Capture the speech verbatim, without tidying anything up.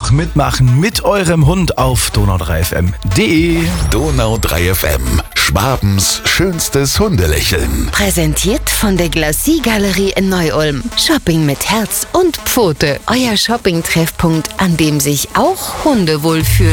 auch mitmachen mit eurem Hund auf donau drei f m punkt de. Donau drei F M, Schwabens schönstes Hundelächeln. Präsentiert von der Glacis Galerie in Neu-Ulm. Shopping mit Herz und Pfote. Euer Shopping-Treffpunkt, an dem sich auch Hunde wohlfühlen.